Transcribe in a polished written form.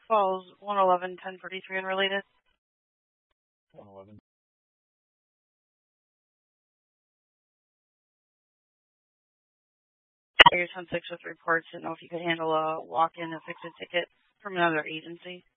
Calls 111-1043 unrelated. 111. Area 10-6 with reports. Didn't know if you could handle a walk-in and fix a ticket from another agency.